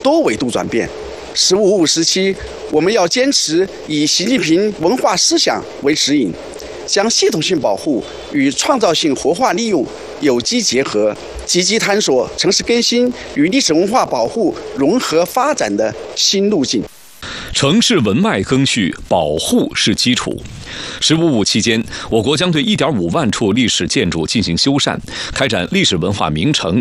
多维度转变。“15+5”时期，我们要坚持以习近平文化思想为指引，将系统性保护与创造性活化利用有机结合，积极探索城市更新与历史文化保护融合发展的新路径。 城市文脉更续，保护是基础。“15+5”期间，我国将对1.5万处历史建筑进行修缮，开展历史文化名城